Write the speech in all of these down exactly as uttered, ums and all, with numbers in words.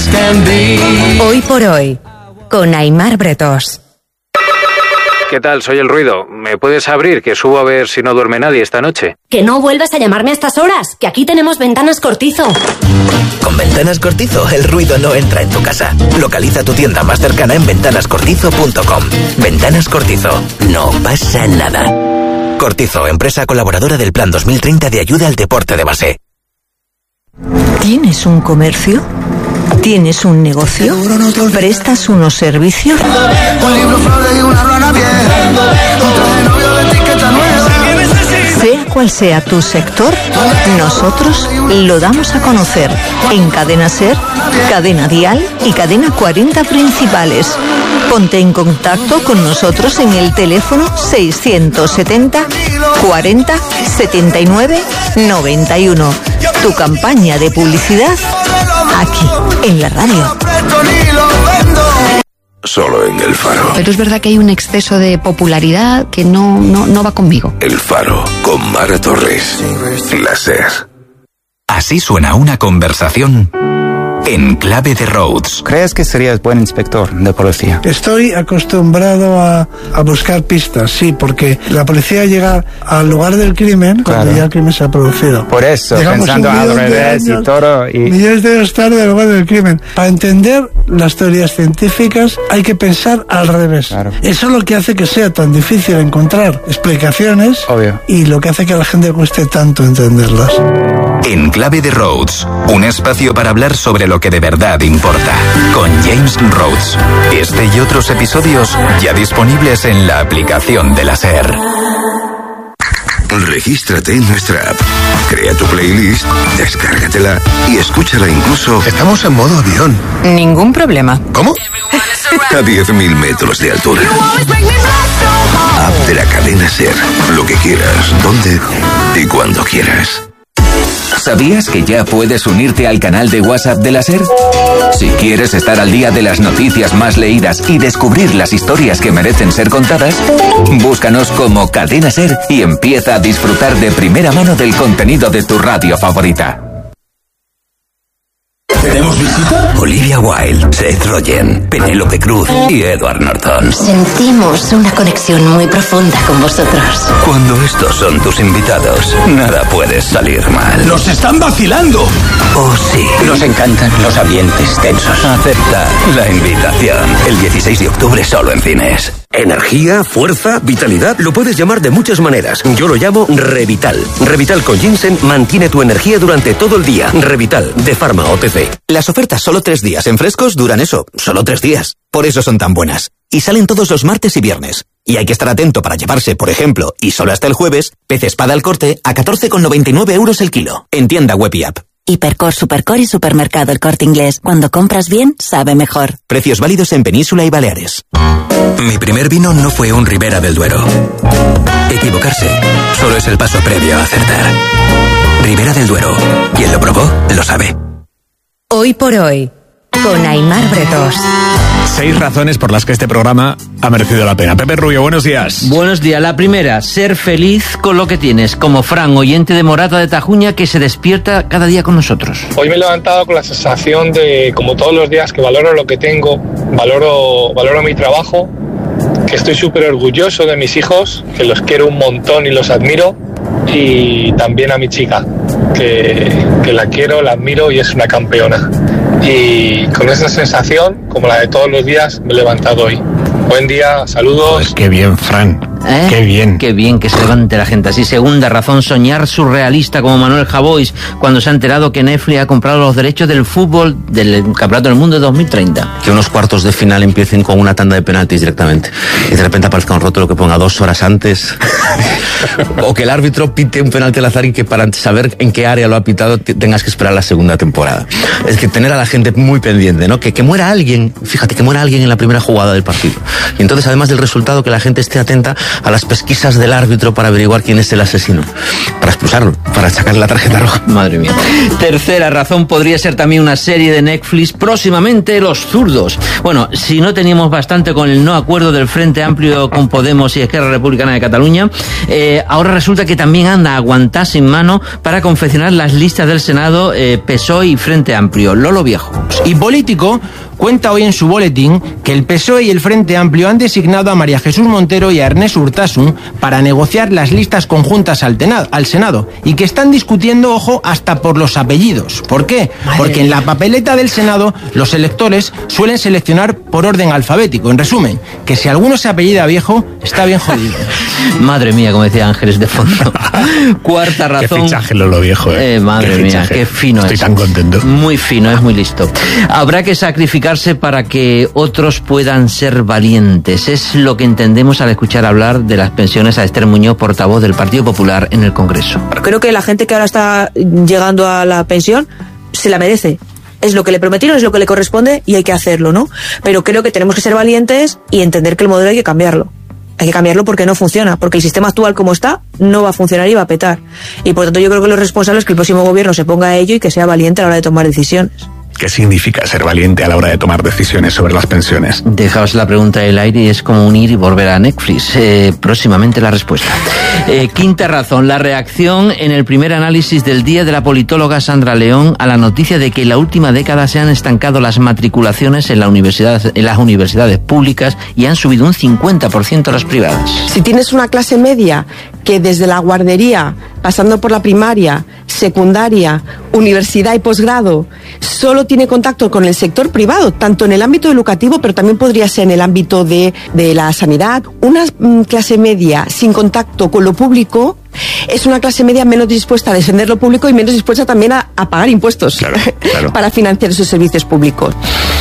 Hoy por hoy, con Aimar Bretos. ¿Qué tal? Soy El Ruido. ¿Me puedes abrir? Que subo a ver si no duerme nadie esta noche. Que no vuelvas a llamarme a estas horas, que aquí tenemos Ventanas Cortizo. Con Ventanas Cortizo, el ruido no entra en tu casa. Localiza tu tienda más cercana en ventanas cortizo punto com. Ventanas Cortizo. No pasa nada. Cortizo, empresa colaboradora del Plan dos mil treinta de ayuda al deporte de base. ¿Tienes un comercio? ¿Tienes un negocio? ¿Prestas unos servicios? Sea cual sea tu sector, nosotros lo damos a conocer en Cadena Ser, Cadena Dial y Cadena cuarenta Principales. Ponte en contacto con nosotros en el teléfono seiscientos setenta cuarenta setenta y nueve noventa y uno. Tu campaña de publicidad aquí, en la radio. Solo en El Faro. Pero es verdad que hay un exceso de popularidad que no, no, no va conmigo. El Faro, con Mara Torres. La Ser. Así suena una conversación en Clave de Rhodes. ¿Crees que serías buen inspector de policía? Estoy acostumbrado a, a buscar pistas, sí, porque la policía llega al lugar del crimen cuando Claro. ya el crimen se ha producido. Por eso, Llegamos pensando un al millón de revés y años, todo. Y... Millones de años tarde al lugar del crimen. Para entender las teorías científicas hay que pensar al revés. Claro. Eso es lo que hace que sea tan difícil encontrar explicaciones. Obvio. Y lo que hace que a la gente cueste tanto entenderlas. En Clave de Rhodes, un espacio para hablar sobre lo que de verdad importa, con James Rhodes. Este y otros episodios ya disponibles en la aplicación de la Ser. Regístrate en nuestra app. Crea tu playlist, descárgatela y escúchala incluso... Estamos en modo avión. Ningún problema. ¿Cómo? A diez mil metros de altura. App de la cadena Ser. Lo que quieras, donde y cuando quieras. ¿Sabías que ya puedes unirte al canal de WhatsApp de la Ser? Si quieres estar al día de las noticias más leídas y descubrir las historias que merecen ser contadas, búscanos como Cadena Ser y empieza a disfrutar de primera mano del contenido de tu radio favorita. ¿Tenemos visita? Olivia Wilde, Seth Rogen, Penélope Cruz y Edward Norton. Sentimos una conexión muy profunda con vosotros. Cuando estos son tus invitados, nada puede salir mal. ¡Nos están vacilando! Oh, sí. Nos encantan los ambientes tensos. Acepta la invitación. El dieciséis de octubre solo en cines. Energía, fuerza, vitalidad, lo puedes llamar de muchas maneras. Yo lo llamo Revital. Revital con ginseng mantiene tu energía durante todo el día. Revital, de Pharma O T C. Las ofertas solo tres días en frescos duran eso, solo tres días. Por eso son tan buenas. Y salen todos los martes y viernes. Y hay que estar atento para llevarse, por ejemplo, y solo hasta el jueves, pez espada al corte a catorce con noventa y nueve euros el kilo. En tienda web y app. Hipercor, Supercor y Supermercado El Corte Inglés. Cuando compras bien, sabe mejor. Precios válidos en Península y Baleares. Mi primer vino no fue un Ribera del Duero. Equivocarse solo es el paso previo a acertar. Ribera del Duero. Quien lo probó, lo sabe. Hoy por hoy, con Aimar Bretos. Seis razones por las que este programa ha merecido la pena. Pepe Rubio, buenos días. Buenos días. La primera, ser feliz con lo que tienes, como Fran, oyente de Morata de Tajuña, que se despierta cada día con nosotros. Hoy me he levantado con la sensación de, como todos los días, que valoro lo que tengo, valoro, valoro mi trabajo, que estoy súper orgulloso de mis hijos, que los quiero un montón y los admiro, y también a mi chica, que, que la quiero, la admiro y es una campeona. Y con esa sensación, como la de todos los días, me he levantado hoy. Buen día, saludos. Pues qué bien, Fran. ¿Eh? Qué bien. Qué bien que se levante la gente así. Segunda razón, soñar surrealista como Manuel Javois cuando se ha enterado que Netflix ha comprado los derechos del fútbol del Campeonato del Mundo de dos mil treinta. Que unos cuartos de final empiecen con una tanda de penaltis directamente y de repente aparezca un rótulo que ponga dos horas antes o que el árbitro pite un penalti al azar y que para saber en qué área lo ha pitado tengas que esperar la segunda temporada. Es que tener a la gente muy pendiente, ¿no? Que, que muera alguien, fíjate, que muera alguien en la primera jugada del partido. Y entonces, además del resultado, que la gente esté atenta a las pesquisas del árbitro para averiguar quién es el asesino, para expulsarlo, para sacarle la tarjeta roja. Madre mía. Tercera razón podría ser también una serie de Netflix, próximamente Los Zurdos. Bueno, si no teníamos bastante con el no acuerdo del Frente Amplio con Podemos y Esquerra Republicana de Cataluña, eh, ahora resulta que también anda a aguantar sin mano para confeccionar las listas del Senado eh, P S O E y Frente Amplio. Lolo Viejo. Y Político cuenta hoy en su boletín que el P S O E y el Frente Amplio han designado a María Jesús Montero y a Ernest Urtasun para negociar las listas conjuntas al, tenado, al Senado y que están discutiendo, ojo, hasta por los apellidos. ¿Por qué? Madre Porque en la papeleta del Senado los electores suelen seleccionar por orden alfabético. En resumen, que si alguno se apellida Viejo, está bien jodido. Madre mía, como decía Ángeles de fondo. Cuarta razón. Qué fichaje Lolo Viejo, eh. eh madre qué mía, qué fino Estoy es. Estoy tan contento. Muy fino, es muy listo. Habrá que sacrificarse para que otros puedan ser valientes. Es lo que entendemos al escuchar hablar de las pensiones a Esther Muñoz, portavoz del Partido Popular en el Congreso. Creo que la gente que ahora está llegando a la pensión se la merece. Es lo que le prometieron, es lo que le corresponde y hay que hacerlo, ¿no? Pero creo que tenemos que ser valientes y entender que el modelo hay que cambiarlo. Hay que cambiarlo porque no funciona, porque el sistema actual como está no va a funcionar y va a petar. Y por tanto yo creo que lo responsable es que el próximo gobierno se ponga a ello y que sea valiente a la hora de tomar decisiones. ¿Qué significa ser valiente a la hora de tomar decisiones sobre las pensiones? Dejaos la pregunta del aire y es como unir y volver a Netflix. Eh, próximamente la respuesta. Eh, quinta razón, la reacción en el primer análisis del día de la politóloga Sandra León a la noticia de que en la última década se han estancado las matriculaciones en, la universidad, en las universidades públicas y han subido un cincuenta por ciento las privadas. Si tienes una clase media que desde la guardería, pasando por la primaria, secundaria, universidad y posgrado, solo tiene contacto con el sector privado, tanto en el ámbito educativo, pero también podría ser en el ámbito de, de la sanidad. Una mm, clase media sin contacto con lo público es una clase media menos dispuesta a defender lo público y menos dispuesta también a, a pagar impuestos, claro, claro, para financiar esos servicios públicos.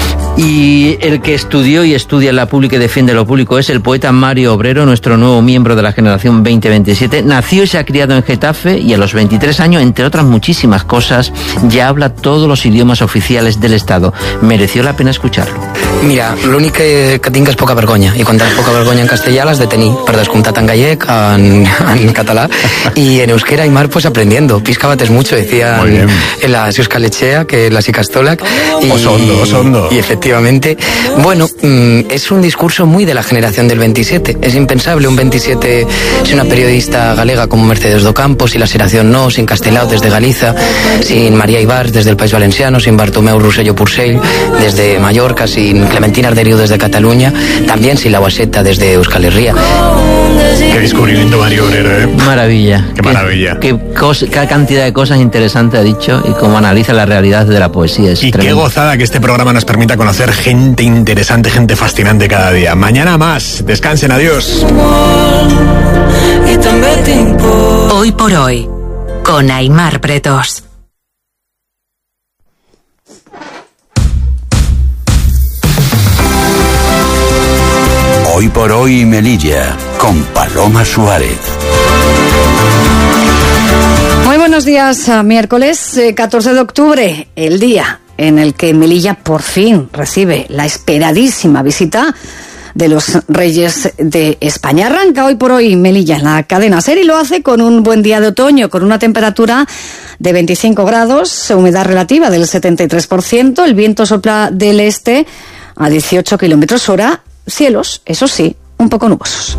Y el que estudió y estudia en la pública y defiende lo público es el poeta Mario Obrero, nuestro nuevo miembro de la generación veinte veintisiete. Nació y se ha criado en Getafe y a los veintitrés años, entre otras muchísimas cosas, ya habla todos los idiomas oficiales del Estado. Mereció la pena escucharlo. Mira, l'únic que, que tinc és poca vergonya, i quan tens poca vergonya en castellà l'has de tenir, per descomptat en gallec, en, en català, y en euskera y mar pues aprendiendo. Piscabates mucho, decía en, en la Euskal Etxea, que la Sicastolak. Y, Osondo, Osondo. Y efectivamente, bueno, mmm, es un discurso muy de la generación del veintisiete. Es impensable un veintisiete sin una periodista galega como Mercedes Docampo, sin la Seración No, sin Castelao desde Galiza, sin María Ibars desde el País Valenciano, sin Bartomeu Rosselló Purcell desde Mallorca, sin Clementina Arderiu desde Cataluña, también sin la Guaseta desde Euskal Herria. Qué descubrimiento, Mario Obrero, ¿eh? Maravilla. Qué maravilla. Qué, qué, cosa, qué cantidad de cosas interesantes ha dicho y cómo analiza la realidad de la poesía. Es y tremendo. Qué gozada que este programa nos permita conocer gente interesante, gente fascinante cada día. Mañana más. Descansen, adiós. Hoy por hoy, con Aimar Pretos. Hoy por hoy Melilla, con Paloma Suárez. Muy buenos días, miércoles catorce de octubre, el día en el que Melilla por fin recibe la esperadísima visita de los Reyes de España. Arranca hoy por hoy Melilla en la cadena SER y lo hace con un buen día de otoño, con una temperatura de veinticinco grados, humedad relativa del setenta y tres por ciento, el viento sopla del este a dieciocho kilómetros hora, cielos, eso sí, un poco nubosos.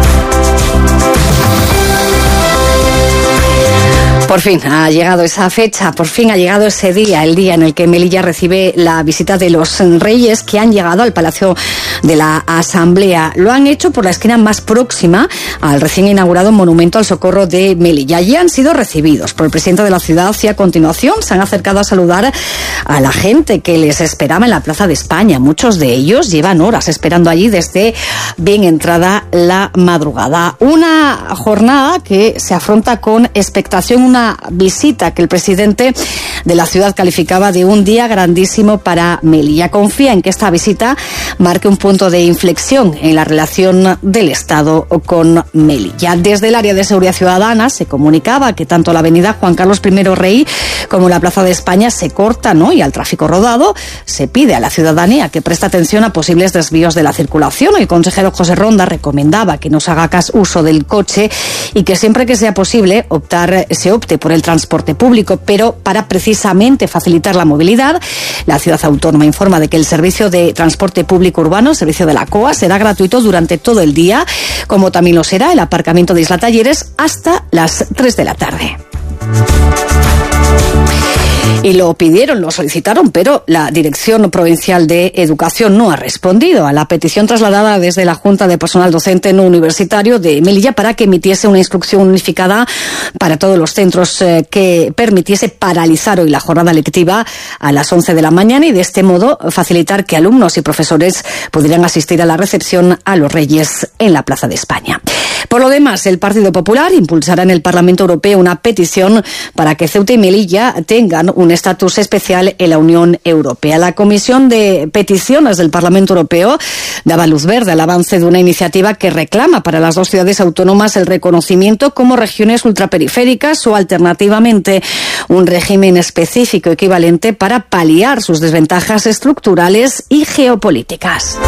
Por fin ha llegado esa fecha, por fin ha llegado ese día, el día en el que Melilla recibe la visita de los Reyes que han llegado al Palacio de la Asamblea. Lo han hecho por la esquina más próxima al recién inaugurado Monumento al Socorro de Melilla. Allí han sido recibidos por el presidente de la ciudad y a continuación se han acercado a saludar a la gente que les esperaba en la Plaza de España. Muchos de ellos llevan horas esperando allí desde bien entrada la madrugada. Una jornada que se afronta con expectación, una una visita que el presidente de la ciudad calificaba de un día grandísimo para Melilla. Confía en que esta visita marque un punto de inflexión en la relación del Estado con Melilla. Desde el área de seguridad ciudadana se comunicaba que tanto la avenida Juan Carlos primero Rey como la Plaza de España se cortan, ¿no? Y al tráfico rodado se pide a la ciudadanía que preste atención a posibles desvíos de la circulación. El consejero José Ronda recomendaba que no se haga uso del coche y que siempre que sea posible optar, se opte por el transporte público, pero para precisamente facilitar la movilidad, la ciudad autónoma informa de que el servicio de transporte público urbano, el servicio de la C O A, será gratuito durante todo el día, como también lo será el aparcamiento de Isla Talleres hasta las tres de la tarde. Y lo pidieron, lo solicitaron, pero la Dirección Provincial de Educación no ha respondido a la petición trasladada desde la Junta de Personal Docente no Universitario de Melilla para que emitiese una instrucción unificada para todos los centros eh, que permitiese paralizar hoy la jornada lectiva a las once de la mañana y de este modo facilitar que alumnos y profesores pudieran asistir a la recepción a los Reyes en la Plaza de España. Por lo demás, el Partido Popular impulsará en el Parlamento Europeo una petición para que Ceuta y Melilla tengan un estatus especial en la Unión Europea. La Comisión de Peticiones del Parlamento Europeo daba luz verde al avance de una iniciativa que reclama para las dos ciudades autónomas el reconocimiento como regiones ultraperiféricas o, alternativamente, un régimen específico equivalente para paliar sus desventajas estructurales y geopolíticas.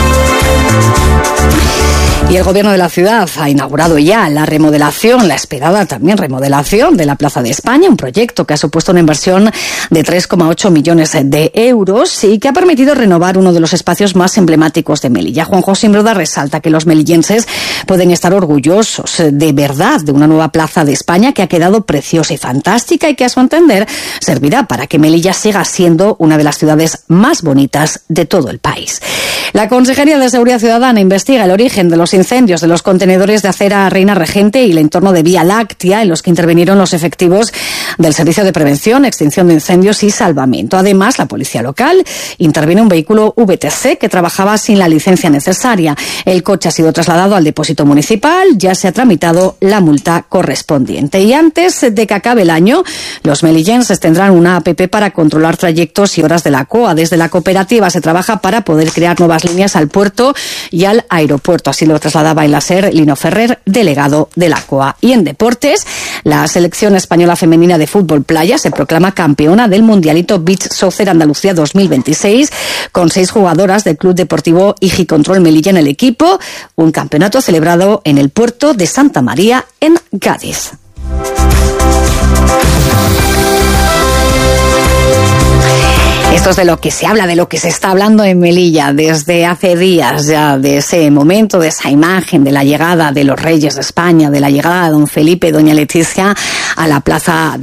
Y el Gobierno de la ciudad ha inaugurado ya la remodelación, la esperada también remodelación de la Plaza de España, un proyecto que ha supuesto una inversión de tres coma ocho millones de euros y que ha permitido renovar uno de los espacios más emblemáticos de Melilla. Juanjo Simbroda resalta que los melillenses pueden estar orgullosos de verdad de una nueva Plaza de España que ha quedado preciosa y fantástica y que, a su entender, servirá para que Melilla siga siendo una de las ciudades más bonitas de todo el país. La Consejería de Seguridad Ciudadana investiga el origen de los incendios de los contenedores de acera Reina Regente y el entorno de Vía Láctea, en los que intervinieron los efectivos del Servicio de Prevención, Extinción de Incendios y Salvamento. Además, la policía local intervino un vehículo V T C que trabajaba sin la licencia necesaria. El coche ha sido trasladado al depósito municipal, ya se ha tramitado la multa correspondiente. Y antes de que acabe el año, los melillenses tendrán una app para controlar trayectos y horas de la C O A. Desde la cooperativa se trabaja para poder crear nuevas líneas al puerto y al aeropuerto. Así lo trasladaba en la SER Lino Ferrer, delegado de la C O A. Y en deportes, la selección española femenina de fútbol playa se proclama campeona del Mundialito Beach Soccer Andalucía dos mil veintiséis con seis jugadoras del Club Deportivo Igicontrol Melilla en el equipo, un campeonato celebrado en el puerto de Santa María en Cádiz. Esto es de lo que se habla, de lo que se está hablando en Melilla desde hace días ya, de ese momento, de esa imagen, de la llegada de los Reyes de España, de la llegada de don Felipe y doña Leticia a la Plaza